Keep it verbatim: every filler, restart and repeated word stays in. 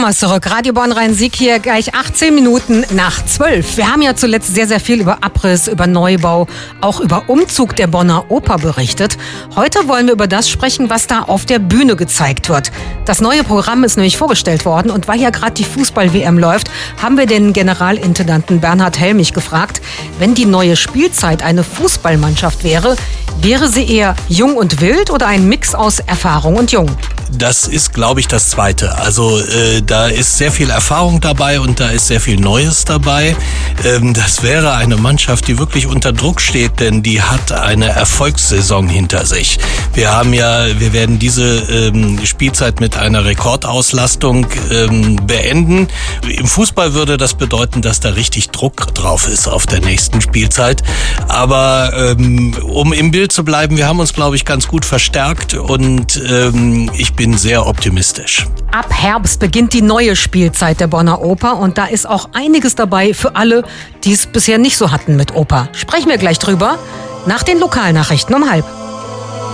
Thomas zurück. Radio Bonn Rhein-Sieg hier gleich achtzehn Minuten nach zwölf. Wir haben ja zuletzt sehr, sehr viel über Abriss, über Neubau, auch über Umzug der Bonner Oper berichtet. Heute wollen wir über das sprechen, was da auf der Bühne gezeigt wird. Das neue Programm ist nämlich vorgestellt worden und weil ja gerade die Fußball-W M läuft, haben wir den Generalintendanten Bernhard Helmich gefragt, wenn die neue Spielzeit eine Fußballmannschaft wäre, wäre sie eher jung und wild oder ein Mix aus Erfahrung und jung? Das ist, glaube ich, das Zweite. Also äh, da ist sehr viel Erfahrung dabei und da ist sehr viel Neues dabei. Ähm, das wäre eine Mannschaft, die wirklich unter Druck steht, denn die hat eine Erfolgssaison hinter sich. Wir haben ja, wir werden diese ähm, Spielzeit mit einer Rekordauslastung ähm, beenden. Im Fußball würde das bedeuten, dass da richtig Druck drauf ist auf der nächsten Spielzeit. Aber ähm, um im Bild zu bleiben, wir haben uns, glaube ich, ganz gut verstärkt und ähm, ich bin sehr optimistisch. Ab Herbst beginnt die neue Spielzeit der Bonner Oper und da ist auch einiges dabei für alle, die es bisher nicht so hatten mit Oper. Sprechen wir gleich drüber nach den Lokalnachrichten um halb.